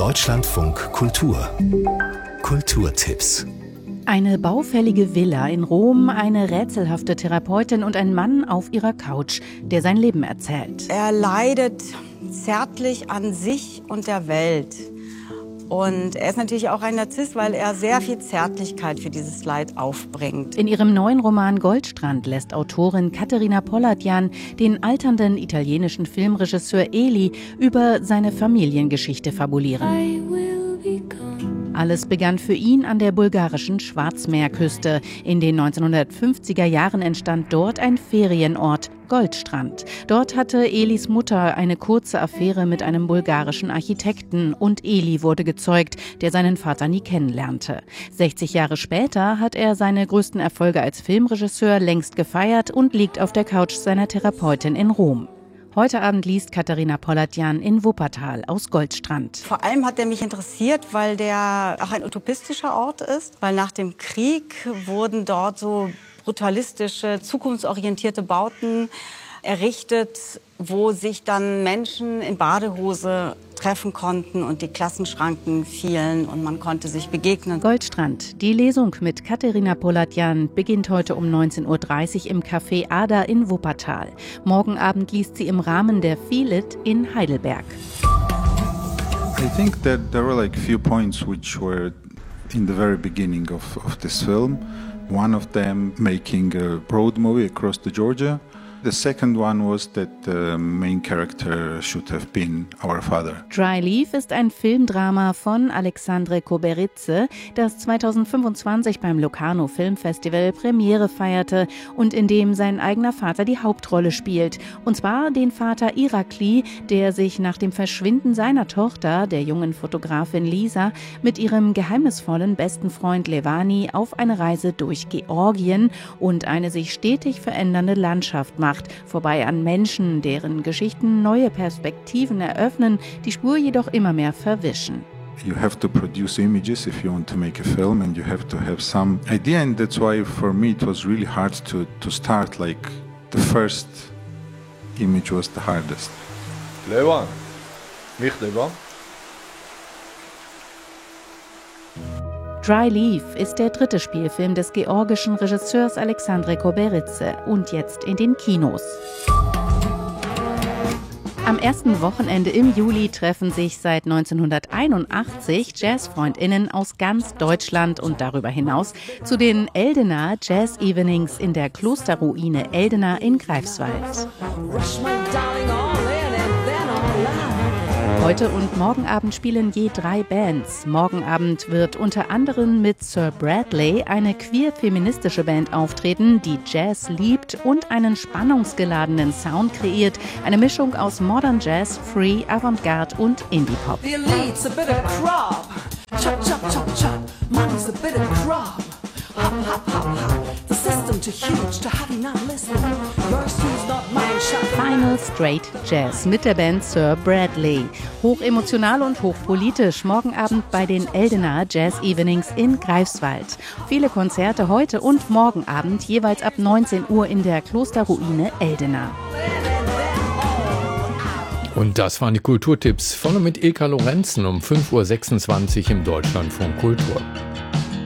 Deutschlandfunk Kultur. Kulturtipps. Eine baufällige Villa in Rom, eine rätselhafte Therapeutin und ein Mann auf ihrer Couch, der sein Leben erzählt. Er leidet zärtlich an sich und der Welt. Und er ist natürlich auch ein Narzisst, weil er sehr viel Zärtlichkeit für dieses Leid aufbringt. In ihrem neuen Roman Goldstrand lässt Autorin Caterina Polladian den alternden italienischen Filmregisseur Eli über seine Familiengeschichte fabulieren. Alles begann für ihn an der bulgarischen Schwarzmeerküste. In den 1950er Jahren entstand dort ein Ferienort, Goldstrand. Dort hatte Elis Mutter eine kurze Affäre mit einem bulgarischen Architekten und Eli wurde gezeugt, der seinen Vater nie kennenlernte. 60 Jahre später hat er seine größten Erfolge als Filmregisseur längst gefeiert und liegt auf der Couch seiner Therapeutin in Rom. Heute Abend liest Caterina Polladian in Wuppertal aus Goldstrand. Vor allem hat er mich interessiert, weil der auch ein utopistischer Ort ist. Weil nach dem Krieg wurden dort so brutalistische, zukunftsorientierte Bauten errichtet, wo sich dann Menschen in Badehose treffen konnten und die Klassenschranken fielen und man konnte sich begegnen. Goldstrand. Die Lesung mit Caterina Polladian beginnt heute um 19:30 Uhr im Café Ada in Wuppertal. Morgen Abend liest sie im Rahmen der Feel It in Heidelberg. I think that there were like few points which were in the very beginning of this film. One of them making a road movie across the Georgia. The second one was that the main character should have been our father. Dry Leaf ist ein Filmdrama von Alexandre Koberitze, das 2025 beim Locarno Filmfestival Premiere feierte und in dem sein eigener Vater die Hauptrolle spielt. Und zwar den Vater Irakli, der sich nach dem Verschwinden seiner Tochter, der jungen Fotografin Lisa, mit ihrem geheimnisvollen besten Freund Levani auf eine Reise durch Georgien und eine sich stetig verändernde Landschaft macht, vorbei an Menschen, deren Geschichten neue Perspektiven eröffnen, die Spur jedoch immer mehr verwischen. You have to produce images if you want to make a film and you have to have some idea, and that's why for me it was really hard to start. Like the first image was the hardest. Levan, mich Levan. Dry Leaf ist der dritte Spielfilm des georgischen Regisseurs Alexandre Koberitze und jetzt in den Kinos. Am ersten Wochenende im Juli treffen sich seit 1981 Jazzfreundinnen aus ganz Deutschland und darüber hinaus zu den Eldena Jazz Evenings in der Klosterruine Eldena in Greifswald. Heute und morgen Abend spielen je 3 Bands. Morgen Abend wird unter anderem mit Sir Bradley eine queer-feministische Band auftreten, die Jazz liebt und einen spannungsgeladenen Sound kreiert. Eine Mischung aus Modern Jazz, Free, Avantgarde und Indie-Pop. Final Straight Jazz mit der Band Sir Bradley. Hochemotional und hochpolitisch. Morgen Abend bei den Eldena Jazz Evenings in Greifswald. Viele Konzerte heute und morgen Abend, jeweils ab 19 Uhr in der Klosterruine Eldena. Und das waren die Kulturtipps von und mit Ilka Lorenzen um 5:26 Uhr im Deutschlandfunk Kultur.